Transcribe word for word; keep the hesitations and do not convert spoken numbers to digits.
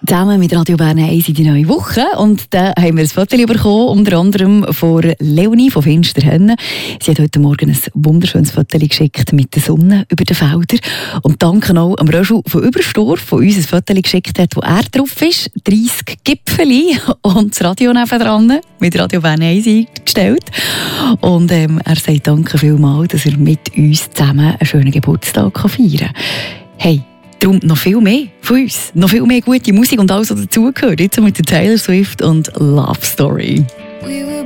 Zusammen mit Radio Bern eins in die neue Woche. Und da haben wir ein Foto bekommen, unter anderem von Leonie von Finsterhennen. Sie hat heute Morgen ein wunderschönes Foto geschickt mit der Sonne über den Feldern. Und danke auch am Röschel von Überstorf, der uns ein Foto geschickt hat, wo er drauf ist. dreissig Gipfeli und das Radio nebendran mit Radio Bern eins eingestellt. Und ähm, er sagt danke vielmals, dass er mit uns zusammen einen schönen Geburtstag feiern kann. Hey, darum noch viel mehr von uns. Noch viel mehr gute Musik und alles, was dazugehört. Jetzt mit der Taylor Swift und Love Story.